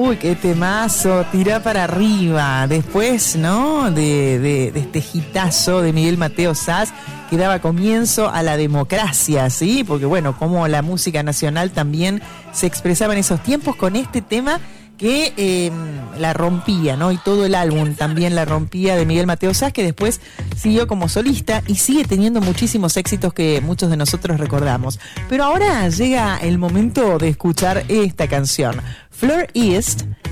Uy, qué temazo, tira para arriba. Después, ¿no? De este hitazo de Miguel Mateo Saz, que daba comienzo a la democracia, ¿sí? Porque bueno, como la música nacional también se expresaba en esos tiempos con este tema que la rompía, ¿no? Y todo el álbum también la rompía de Miguel Mateo Saz, que después siguió como solista y sigue teniendo muchísimos éxitos que muchos de nosotros recordamos. Pero ahora llega el momento de escuchar esta canción, Fleur East,